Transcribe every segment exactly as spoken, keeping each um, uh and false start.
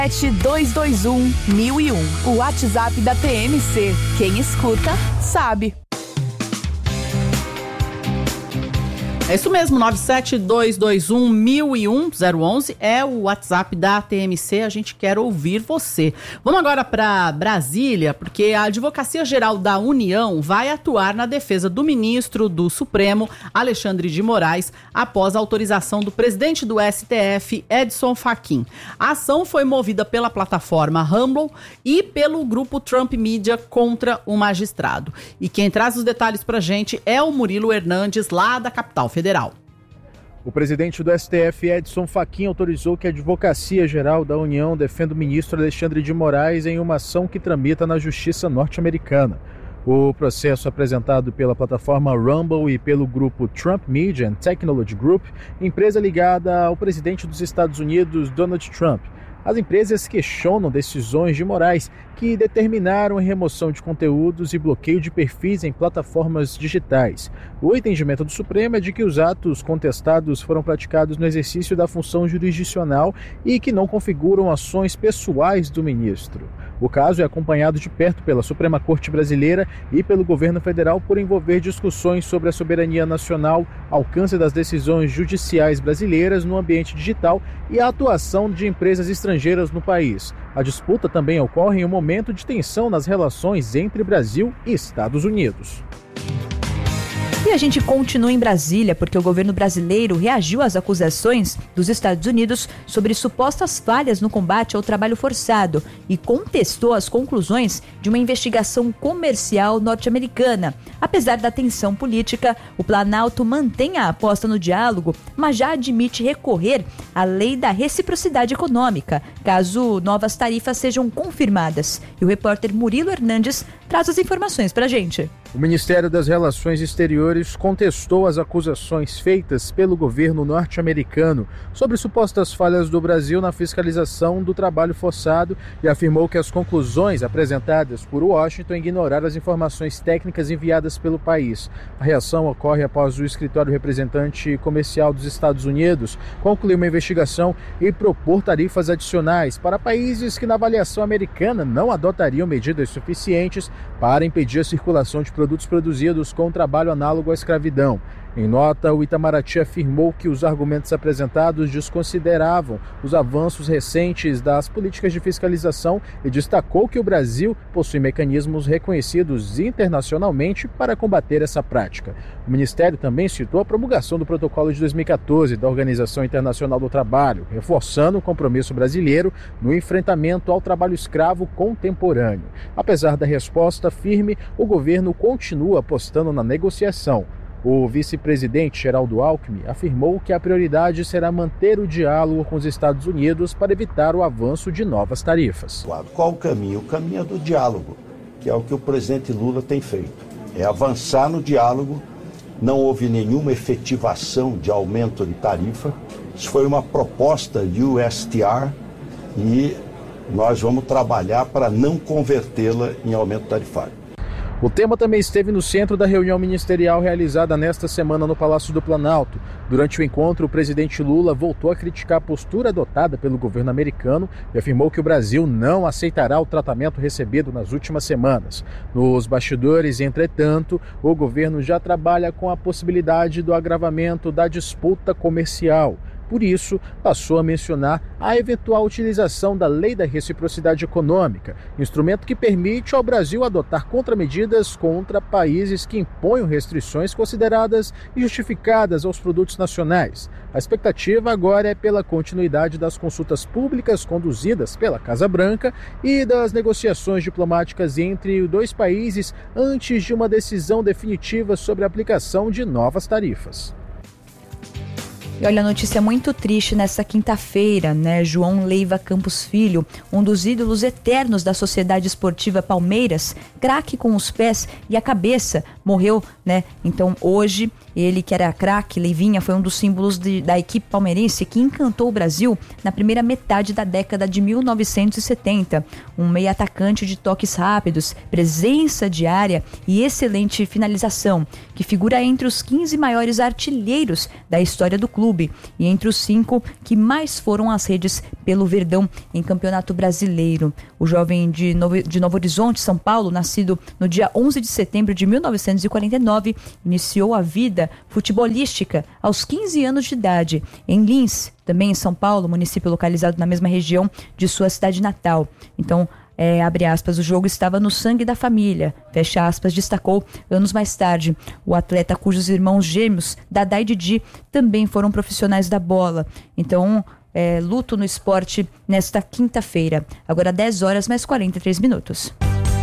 sete dois dois um mil e um, o WhatsApp da T M C. Quem escuta, sabe. É isso mesmo, nove sete dois dois um mil e um, zero onze é o WhatsApp da T M C, a gente quer ouvir você. Vamos agora para Brasília, porque a Advocacia Geral da União vai atuar na defesa do ministro do Supremo, Alexandre de Moraes, após a autorização do presidente do S T F, Edson Fachin. A ação foi movida pela plataforma Rumble e pelo grupo Trump Media contra o magistrado. E quem traz os detalhes para a gente é o Murilo Hernandes, lá da capital federal. Federal. O presidente do S T F, Edson Fachin, autorizou que a Advocacia Geral da União defenda o ministro Alexandre de Moraes em uma ação que tramita na Justiça norte-americana. O processo apresentado pela plataforma Rumble e pelo grupo Trump Media and Technology Group, empresa ligada ao presidente dos Estados Unidos, Donald Trump. As empresas questionam decisões de Moraes que determinaram a remoção de conteúdos e bloqueio de perfis em plataformas digitais. O entendimento do Supremo é de que os atos contestados foram praticados no exercício da função jurisdicional e que não configuram ações pessoais do ministro. O caso é acompanhado de perto pela Suprema Corte Brasileira e pelo governo federal por envolver discussões sobre a soberania nacional, alcance das decisões judiciais brasileiras no ambiente digital e a atuação de empresas estrangeiras no país. A disputa também ocorre em um momento de tensão nas relações entre Brasil e Estados Unidos. E a gente continua em Brasília porque o governo brasileiro reagiu às acusações dos Estados Unidos sobre supostas falhas no combate ao trabalho forçado e contestou as conclusões de uma investigação comercial norte-americana. Apesar da tensão política, o Planalto mantém a aposta no diálogo, mas já admite recorrer à lei da reciprocidade econômica, caso novas tarifas sejam confirmadas. E o repórter Murilo Hernandes traz as informações pra gente. O Ministério das Relações Exteriores contestou as acusações feitas pelo governo norte-americano sobre supostas falhas do Brasil na fiscalização do trabalho forçado e afirmou que as conclusões apresentadas por Washington ignoraram as informações técnicas enviadas pelo país. A reação ocorre após o escritório representante comercial dos Estados Unidos concluir uma investigação e propor tarifas adicionais para países que, na avaliação americana, não adotariam medidas suficientes para impedir a circulação de produtos produzidos com trabalho análogo à escravidão. Em nota, o Itamaraty afirmou que os argumentos apresentados desconsideravam os avanços recentes das políticas de fiscalização e destacou que o Brasil possui mecanismos reconhecidos internacionalmente para combater essa prática. O Ministério também citou a promulgação do Protocolo de dois mil e catorze da Organização Internacional do Trabalho, reforçando o compromisso brasileiro no enfrentamento ao trabalho escravo contemporâneo. Apesar da resposta firme, o governo continua apostando na negociação. O vice-presidente Geraldo Alckmin afirmou que a prioridade será manter o diálogo com os Estados Unidos para evitar o avanço de novas tarifas. Qual o caminho? O caminho é do diálogo, que é o que o presidente Lula tem feito. É avançar no diálogo, não houve nenhuma efetivação de aumento de tarifa. Isso foi uma proposta U S T R e nós vamos trabalhar para não convertê-la em aumento tarifário. O tema também esteve no centro da reunião ministerial realizada nesta semana no Palácio do Planalto. Durante o encontro, o presidente Lula voltou a criticar a postura adotada pelo governo americano e afirmou que o Brasil não aceitará o tratamento recebido nas últimas semanas. Nos bastidores, entretanto, o governo já trabalha com a possibilidade do agravamento da disputa comercial. Por isso, passou a mencionar a eventual utilização da Lei da Reciprocidade Econômica, instrumento que permite ao Brasil adotar contramedidas contra países que imponham restrições consideradas injustificadas aos produtos nacionais. A expectativa agora é pela continuidade das consultas públicas conduzidas pela Casa Branca e das negociações diplomáticas entre os dois países antes de uma decisão definitiva sobre a aplicação de novas tarifas. E olha, a notícia muito triste nessa quinta-feira, né? João Leiva Campos Filho, um dos ídolos eternos da Sociedade Esportiva Palmeiras, craque com os pés e a cabeça, morreu, né? Então hoje, ele que era craque, Leivinha, foi um dos símbolos de, da equipe palmeirense que encantou o Brasil na primeira metade da década de mil novecentos e setenta. Um meia atacante de toques rápidos, presença de área e excelente finalização, que figura entre os quinze maiores artilheiros da história do clube e entre os cinco que mais foram às redes pelo Verdão em campeonato brasileiro. O jovem de Novo, de Novo Horizonte, São Paulo, nascido no dia onze de setembro de mil novecentos e quarenta e nove, iniciou a vida futebolística aos quinze anos de idade, em Lins, também em São Paulo, município localizado na mesma região de sua cidade natal. Então, é, abre aspas, o jogo estava no sangue da família, fecha aspas, destacou anos mais tarde o atleta cujos irmãos gêmeos, Dadá e Didi, também foram profissionais da bola. Então, é, luto no esporte nesta quinta-feira, agora dez horas mais quarenta e três minutos.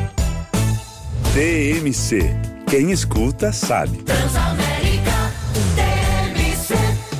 T M C. Quem escuta sabe. Transamérica T M C.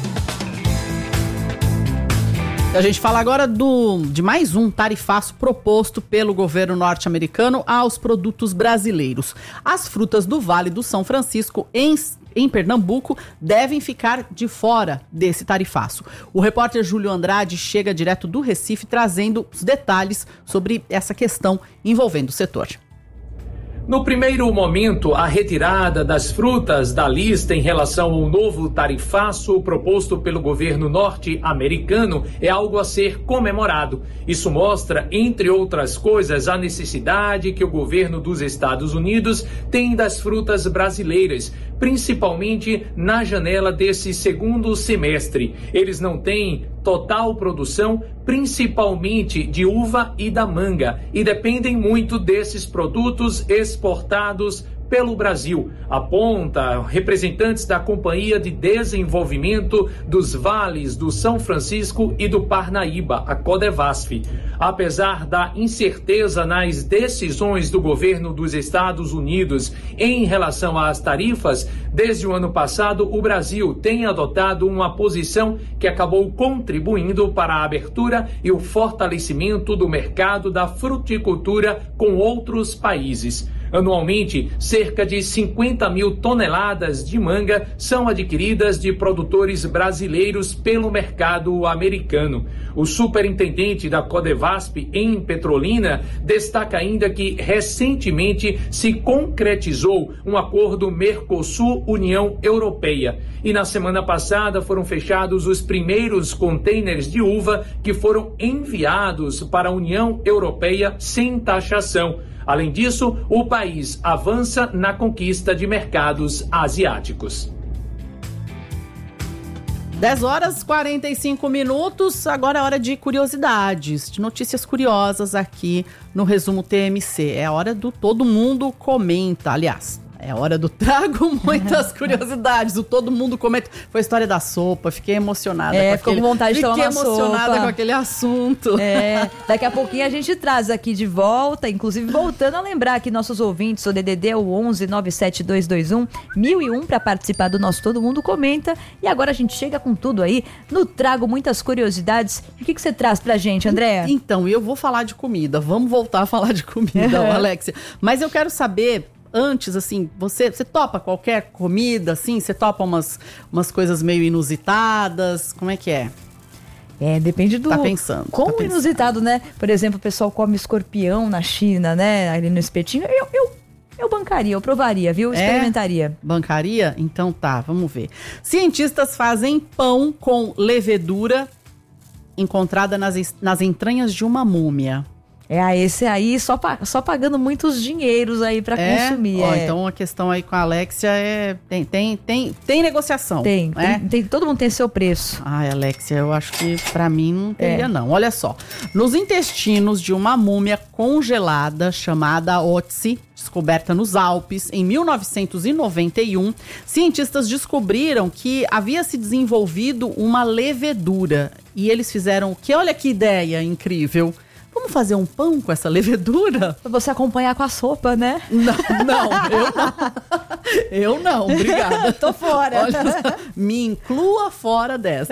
A gente fala agora do, de mais um tarifaço proposto pelo governo norte-americano aos produtos brasileiros. As frutas do Vale do São Francisco, em, em Pernambuco, devem ficar de fora desse tarifaço. O repórter Júlio Andrade chega direto do Recife trazendo os detalhes sobre essa questão envolvendo o setor. No primeiro momento, a retirada das frutas da lista em relação ao novo tarifaço proposto pelo governo norte-americano é algo a ser comemorado. Isso mostra, entre outras coisas, a necessidade que o governo dos Estados Unidos tem das frutas brasileiras, principalmente na janela desse segundo semestre. Eles não têm total produção, principalmente de uva e da manga, e dependem muito desses produtos exportados pelo Brasil, aponta representantes da Companhia de Desenvolvimento dos Vales do São Francisco e do Parnaíba, a Codevasf. Apesar da incerteza nas decisões do governo dos Estados Unidos em relação às tarifas, desde o ano passado o Brasil tem adotado uma posição que acabou contribuindo para a abertura e o fortalecimento do mercado da fruticultura com outros países. Anualmente, cerca de cinquenta mil toneladas de manga são adquiridas de produtores brasileiros pelo mercado americano. O superintendente da Codevasf em Petrolina destaca ainda que recentemente se concretizou um acordo Mercosul-União Europeia. E na semana passada foram fechados os primeiros contêineres de uva que foram enviados para a União Europeia sem taxação. Além disso, o país avança na conquista de mercados asiáticos. dez horas e quarenta e cinco minutos, agora é hora de curiosidades, de notícias curiosas aqui no Resumo T M C. É hora do Todo Mundo Comenta, aliás... É hora do Trago Muitas Curiosidades. O Todo Mundo Comenta. Foi a história da sopa. Fiquei emocionada. É, com ficou aquele... com vontade de tomar uma sopa. Fiquei emocionada com aquele assunto. É, daqui a pouquinho a gente traz aqui de volta, inclusive voltando a lembrar que nossos ouvintes, o D D D é o onze nove sete dois dois um mil e um para participar do nosso Todo Mundo Comenta. E agora a gente chega com tudo aí no Trago Muitas Curiosidades. O que, que você traz pra gente, Andréa? Então, eu vou falar de comida. Vamos voltar a falar de comida, ó, Alexia. Mas eu quero saber... Antes, assim, você, você topa qualquer comida, assim? Você topa umas, umas coisas meio inusitadas? Como é que é? É, depende do... Tá pensando. Como tá pensando. Inusitado, né? Por exemplo, o pessoal come escorpião na China, né? Ali no espetinho. Eu, eu, eu bancaria, eu provaria, viu? Experimentaria. É? Bancaria? Então tá, vamos ver. Cientistas fazem pão com levedura encontrada nas, nas entranhas de uma múmia. É, esse aí só, só pagando muitos dinheiros aí pra é? consumir. Ó, é. Então a questão aí com a Alexia é... Tem, tem, tem, tem negociação. Tem, é? tem, tem. Todo mundo tem seu preço. Ai, Alexia, eu acho que pra mim não teria É. não. Olha só. Nos intestinos de uma múmia congelada chamada Otzi, descoberta nos Alpes em mil novecentos e noventa e um, cientistas descobriram que havia se desenvolvido uma levedura. E eles fizeram o quê? Olha que ideia incrível. Vamos fazer um pão com essa levedura? Pra você acompanhar com a sopa, né? Não, não, eu não. Eu não, obrigada. Tô fora. Olha, me inclua fora dessa.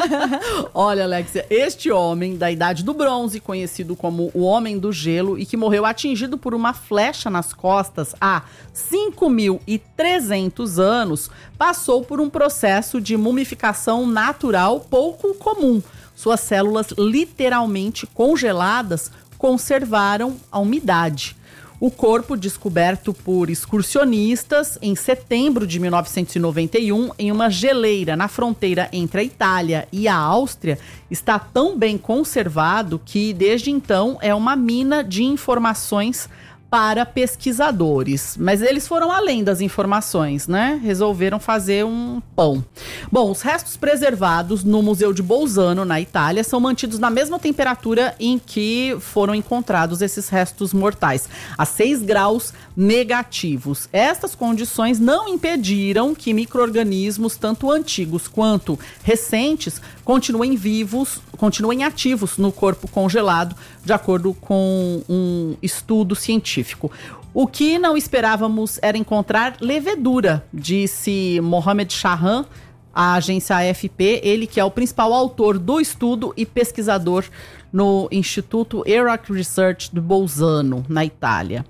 Olha, Alexia, este homem da Idade do Bronze, conhecido como o Homem do Gelo, e que morreu atingido por uma flecha nas costas há cinco mil e trezentos anos, passou por um processo de mumificação natural pouco comum. Suas células literalmente congeladas conservaram a umidade. O corpo, descoberto por excursionistas em setembro de mil novecentos e noventa e um, em uma geleira na fronteira entre a Itália e a Áustria, está tão bem conservado que, desde então, é uma mina de informações para pesquisadores. Mas eles foram além das informações, né? Resolveram fazer um pão. Bom, os restos preservados no Museu de Bolzano, na Itália, são mantidos na mesma temperatura em que foram encontrados esses restos mortais, a seis graus negativos. Estas condições não impediram que micro-organismos, tanto antigos quanto recentes, continuem vivos, continuem ativos no corpo congelado, de acordo com um estudo científico. O que não esperávamos era encontrar levedura, disse Mohamed Shahan, à agência A F P, ele que é o principal autor do estudo e pesquisador no Instituto Iraq Research de Bolzano, na Itália.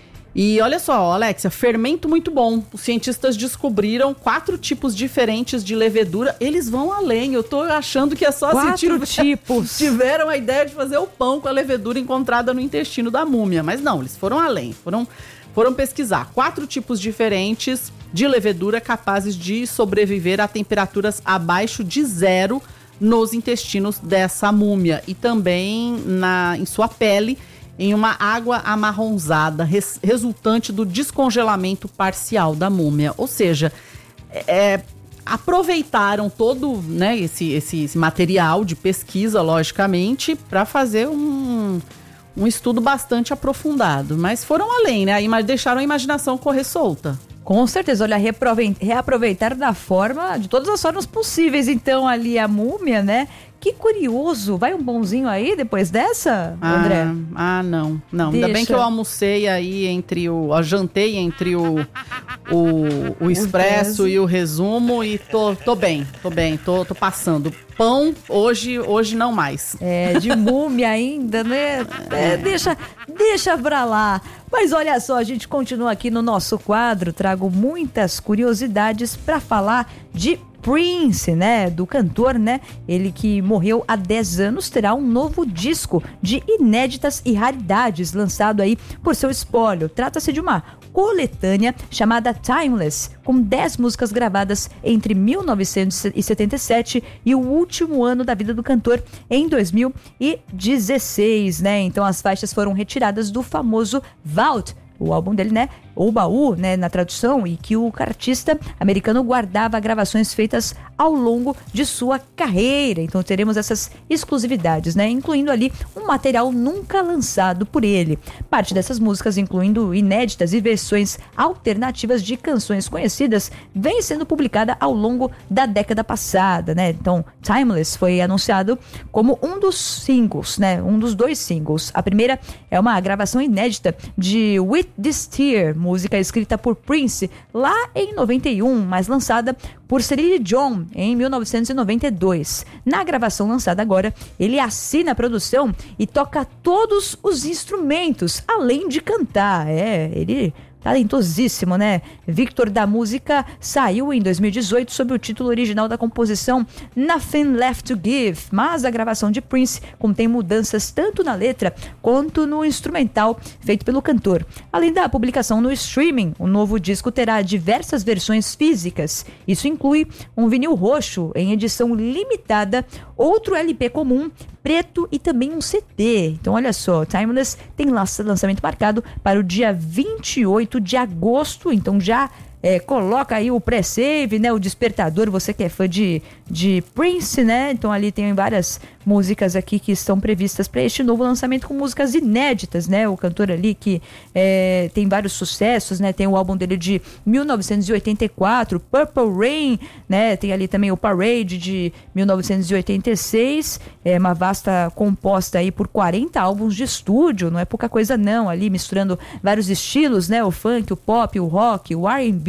E olha só, Alexia, fermento muito bom. Os cientistas descobriram quatro tipos diferentes de levedura. Eles vão além. Eu tô achando que é só quatro se tiver, tipos. tiveram a ideia de fazer o pão com a levedura encontrada no intestino da múmia. Mas não, eles foram além. Foram, foram pesquisar quatro tipos diferentes de levedura capazes de sobreviver a temperaturas abaixo de zero nos intestinos dessa múmia e também na, em sua pele, em uma água amarronzada, res, resultante do descongelamento parcial da múmia. Ou seja, é, aproveitaram todo, né, esse, esse, esse material de pesquisa, logicamente, para fazer um, um estudo bastante aprofundado. Mas foram além, né? Mas deixaram a imaginação correr solta. Com certeza, olha, reaproveitar da forma, de todas as formas possíveis, então, ali a múmia, né? Que curioso, vai um bonzinho aí depois dessa, André? Ah, ah não, não, Deixa. Ainda bem que eu almocei aí entre o, eu jantei entre o, o, o expresso e o resumo e tô, tô bem, tô bem, tô, tô passando. Pão, hoje, hoje não mais. É, de múmia ainda, né? É, deixa, deixa pra lá. Mas olha só, a gente continua aqui no nosso quadro, trago muitas curiosidades pra falar de Prince, né, do cantor, né, ele que morreu há dez anos, terá um novo disco de inéditas e raridades lançado aí por seu espólio. Trata-se de uma coletânea chamada Timeless, com dez músicas gravadas entre mil novecentos e setenta e sete e o último ano da vida do cantor, em dois mil e dezesseis, né, então as faixas foram retiradas do famoso Vault, o álbum dele, né, ou baú, né, na tradução, e que o artista americano guardava gravações feitas ao longo de sua carreira. Então teremos essas exclusividades, né, incluindo ali um material nunca lançado por ele. Parte dessas músicas, incluindo inéditas e versões alternativas de canções conhecidas, vem sendo publicada ao longo da década passada, né. Então Timeless foi anunciado como um dos singles, né, um dos dois singles. A primeira é uma gravação inédita de With This Tear, música escrita por Prince lá em noventa e um, mas lançada por Celine Dion em mil novecentos e noventa e dois. Na gravação lançada agora, ele assina a produção e toca todos os instrumentos, além de cantar. É, ele talentosíssimo, né? Victor da Música saiu em dois mil e dezoito sob o título original da composição Nothing Left to Give, mas a gravação de Prince contém mudanças tanto na letra quanto no instrumental feito pelo cantor. Além da publicação no streaming, o novo disco terá diversas versões físicas. Isso inclui um vinil roxo em edição limitada, outro L P comum, preto e também um C D. Então olha só, Timeless tem lançamento marcado para o dia vinte e oito de agosto, então já é, coloca aí o pré-save, né, o despertador, você que é fã de, de Prince, né, então ali tem várias músicas aqui que estão previstas para este novo lançamento com músicas inéditas, né, o cantor ali que é, tem vários sucessos, né, tem o álbum dele de mil novecentos e oitenta e quatro, Purple Rain, né, tem ali também o Parade de mil novecentos e oitenta e seis, é uma vasta composta aí por quarenta álbuns de estúdio, não é pouca coisa não, ali misturando vários estilos, né, o funk, o pop, o rock, o R and B,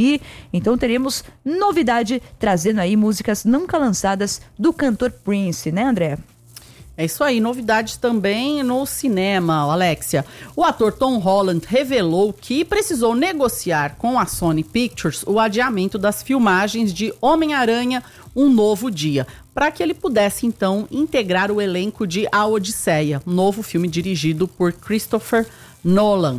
aí. Então teremos novidade trazendo aí músicas nunca lançadas do cantor Prince, né, André? É isso aí, novidades também no cinema, Alexia. O ator Tom Holland revelou que precisou negociar com a Sony Pictures o adiamento das filmagens de Homem-Aranha, Um Novo Dia, para que ele pudesse então integrar o elenco de A Odisseia, um novo filme dirigido por Christopher Nolan.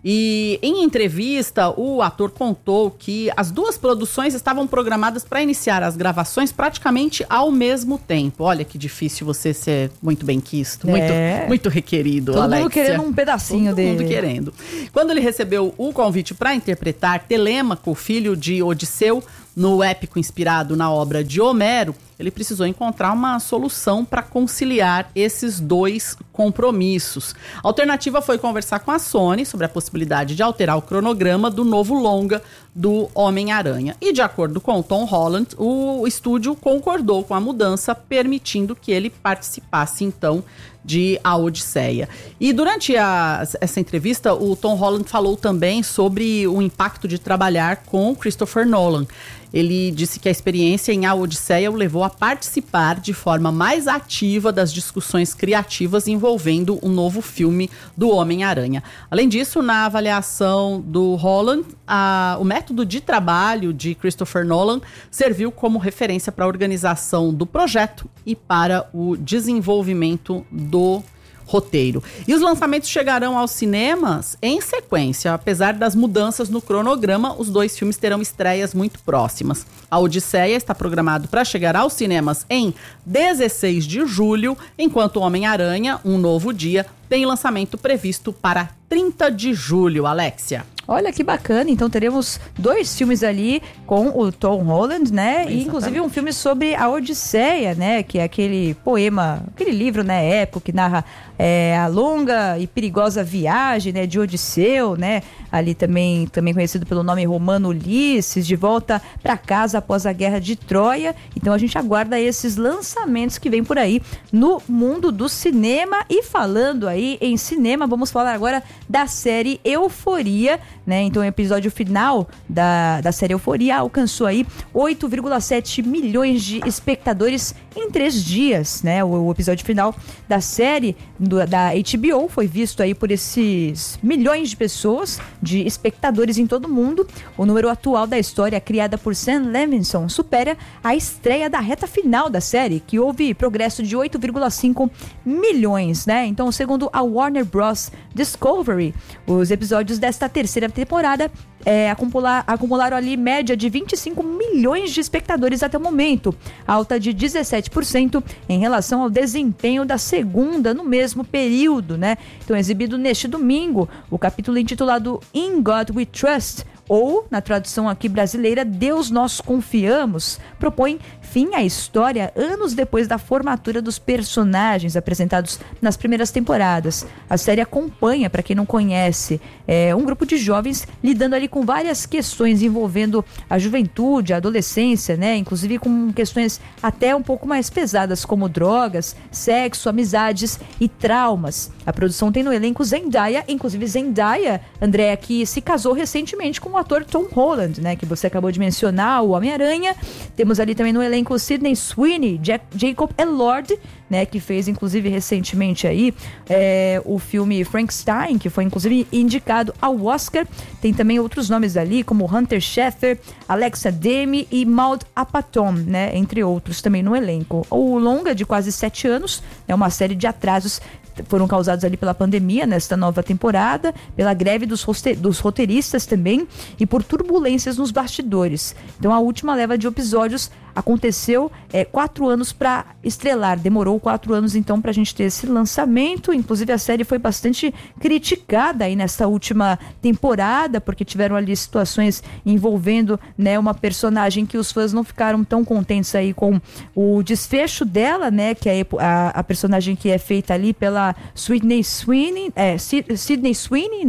E em entrevista, o ator contou que as duas produções estavam programadas para iniciar as gravações praticamente ao mesmo tempo. Olha que difícil você ser muito bem-quisto, É. muito, muito requerido, Todo Alexia. mundo querendo um pedacinho Todo dele. mundo querendo. Quando ele recebeu o convite para interpretar Telêmaco, filho de Odisseu, no épico inspirado na obra de Homero, ele precisou encontrar uma solução para conciliar esses dois compromissos. A alternativa foi conversar com a Sony sobre a possibilidade de alterar o cronograma do novo longa do Homem-Aranha. E de acordo com o Tom Holland, o estúdio concordou com a mudança, permitindo que ele participasse então de A Odisseia. E durante a, essa entrevista, o Tom Holland falou também sobre o impacto de trabalhar com Christopher Nolan. Ele disse que a experiência em A Odisseia o levou a participar de forma mais ativa das discussões criativas envolvendo um novo filme do Homem-Aranha. Além disso, na avaliação do Holland, a, o método de trabalho de Christopher Nolan serviu como referência para a organização do projeto e para o desenvolvimento do roteiro. E os lançamentos chegarão aos cinemas em sequência. Apesar das mudanças no cronograma, os dois filmes terão estreias muito próximas. A Odisseia está programado para chegar aos cinemas em dezesseis de julho, enquanto o Homem-Aranha, Um Novo Dia, tem lançamento previsto para trinta de julho, Alexia. Olha que bacana, então teremos dois filmes ali com o Tom Holland, né? Exatamente. E inclusive um filme sobre a Odisseia, né? Que é aquele poema, aquele livro, né? Épico que narra é, a longa e perigosa viagem, né? De Odisseu, né? Ali também, também conhecido pelo nome romano Ulisses, de volta para casa após a guerra de Troia. Então a gente aguarda esses lançamentos que vem por aí no mundo do cinema. E falando aí em cinema, vamos falar agora da série Euforia, né? Então o episódio final da, da série Euforia alcançou aí oito vírgula sete milhões de espectadores em três dias, né? O, o episódio final da série do, da H B O foi visto aí por esses milhões de pessoas, de espectadores em todo o mundo. O número atual da história, criada por Sam Levinson, supera a estreia da reta final da série, que houve progresso de oito vírgula cinco milhões, né? Então, segundo a Warner Bros. Discovery, os episódios desta terceira temporada é, acumular, acumularam ali média de vinte e cinco milhões de espectadores até o momento, alta de dezessete por cento em relação ao desempenho da segunda no mesmo período, né? Então, exibido neste domingo, o capítulo intitulado In God We Trust, ou, na tradução aqui brasileira, Deus Nós Confiamos, propõe fim à história anos depois da formatura dos personagens apresentados nas primeiras temporadas. A série acompanha, para quem não conhece, é, um grupo de jovens lidando ali com várias questões envolvendo a juventude, a adolescência, né? Inclusive com questões até um pouco mais pesadas, como drogas, sexo, amizades e traumas. A produção tem no elenco Zendaya, inclusive Zendaya, André, que se casou recentemente com o ator Tom Holland, né? Que você acabou de mencionar, o Homem-Aranha. Temos ali também no elenco Sydney Sweeney, Jack, Jacob Elord, né, que fez inclusive recentemente aí é, o filme Frankenstein, que foi inclusive indicado ao Oscar. Tem também outros nomes ali, como Hunter Schafer, Alexa Demi e Maud Apatow, né, entre outros também no elenco. O longa, de quase sete anos, é uma série de atrasos foram causados ali pela pandemia nesta nova temporada, pela greve dos, roste- dos roteiristas também e por turbulências nos bastidores. Então a última leva de episódios aconteceu é, quatro anos para estrelar, demorou quatro anos então para a gente ter esse lançamento. Inclusive a série foi bastante criticada aí nessa última temporada, porque tiveram ali situações envolvendo, né, uma personagem que os fãs não ficaram tão contentes aí com o desfecho dela, né, que é a, a personagem que é feita ali pela Sydney Sweeney, é, Sydney Sweeney, né,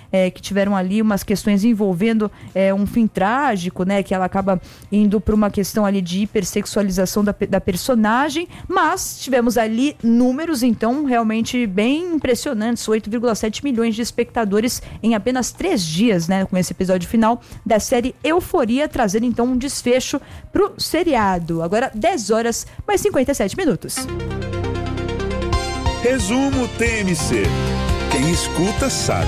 é, que tiveram ali umas questões envolvendo é, um fim trágico, né? Que ela acaba indo para uma questão ali de hipersexualização da, da personagem, mas tivemos ali números, então, realmente bem impressionantes, oito vírgula sete milhões de espectadores em apenas três dias, né? Com esse episódio final da série Euforia, trazendo então um desfecho pro seriado. Agora, dez horas mais cinquenta e sete minutos. Resumo T M C. Quem escuta sabe.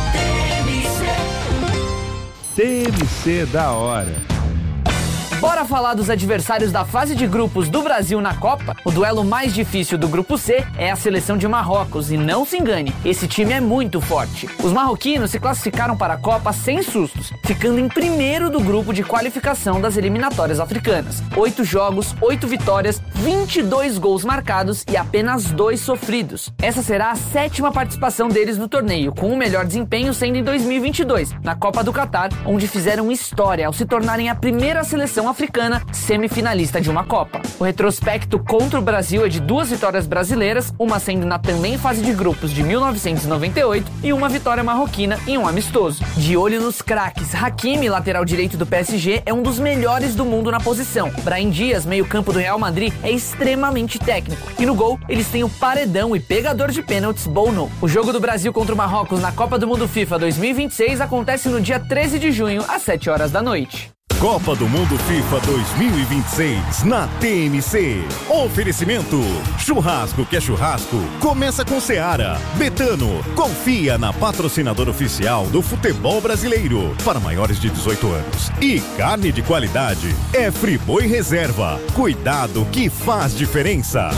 T M C da hora. Bora falar dos adversários da fase de grupos do Brasil na Copa? O duelo mais difícil do grupo C é a seleção de Marrocos e não se engane, esse time é muito forte. Os marroquinos se classificaram para a Copa sem sustos, ficando em primeiro do grupo de qualificação das eliminatórias africanas. Oito jogos, oito vitórias, vinte e dois gols marcados e apenas dois sofridos. Essa será a sétima participação deles no torneio, com o melhor desempenho sendo em dois mil e vinte e dois, na Copa do Catar, onde fizeram história ao se tornarem a primeira seleção africana semifinalista de uma Copa. O retrospecto contra o Brasil é de duas vitórias brasileiras, uma sendo na também fase de grupos de mil novecentos e noventa e oito e uma vitória marroquina em um amistoso. De olho nos craques, Hakimi, lateral direito do P S G, é um dos melhores do mundo na posição. Brahim Dias, meio-campo do Real Madrid, é extremamente técnico. E no gol, eles têm o paredão e pegador de pênaltis Bono. O jogo do Brasil contra o Marrocos na Copa do Mundo FIFA dois mil e vinte e seis acontece no dia treze de junho, às sete horas da noite. Copa do Mundo FIFA dois mil e vinte e seis na T M C. Oferecimento: churrasco que é churrasco, começa com Seara. Betano, confia na patrocinadora oficial do futebol brasileiro para maiores de dezoito anos. E carne de qualidade é Friboi Reserva. Cuidado que faz diferença.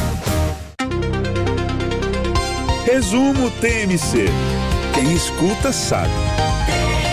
Resumo T M C. Quem escuta sabe.